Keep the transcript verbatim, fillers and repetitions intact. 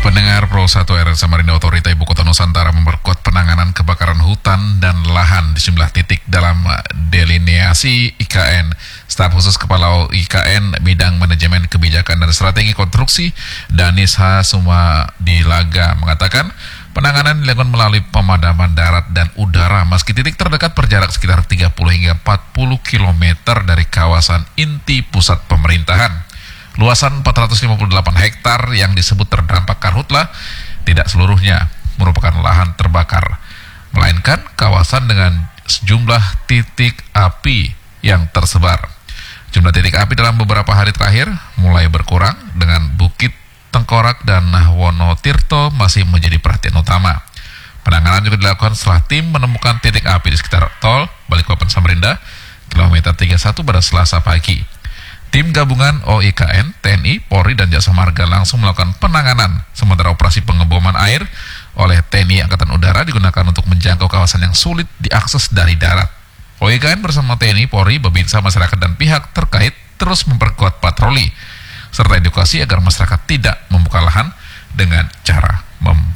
Pendengar Pro satu R R Samarinda Otorita Ibu Kota Nusantara memperkuat penanganan kebakaran hutan dan lahan di sejumlah titik dalam delineasi I K N. Staf khusus Kepala I K N Bidang Manajemen Kebijakan dan Strategi Konstruksi Danis H. Sumadilaga mengatakan penanganan dilakukan melalui pemadaman darat dan udara meski titik terdekat berjarak sekitar tiga puluh hingga empat puluh kilometer dari kawasan inti pusat pemerintahan. Luasan empat ratus lima puluh delapan hektar yang disebut terdampak karhutla tidak seluruhnya merupakan lahan terbakar, melainkan kawasan dengan sejumlah titik api yang tersebar. Jumlah titik api dalam beberapa hari terakhir mulai berkurang dengan Bukit Tengkorak dan Wonotirto masih menjadi perhatian utama. Penanganan juga dilakukan setelah tim menemukan titik api di sekitar tol Balikpapan Samarinda, kilometer tiga puluh satu pada Selasa pagi. Tim gabungan O I K N, T N I, Polri, dan Jasa Marga langsung melakukan penanganan, sementara operasi pengeboman air oleh T N I Angkatan Udara digunakan untuk menjangkau kawasan yang sulit diakses dari darat. O I K N bersama T N I, Polri, Babinsa, masyarakat, dan pihak terkait terus memperkuat patroli, serta edukasi agar masyarakat tidak membuka lahan dengan cara mem